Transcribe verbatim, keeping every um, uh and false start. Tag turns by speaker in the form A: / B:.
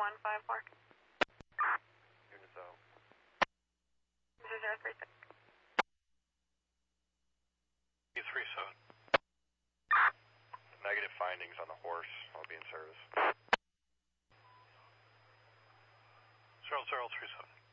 A: one five four.
B: Units out.
A: zero zero three six.
B: three seven. Negative findings on the horse. I'll be in service. Zero zero three seven.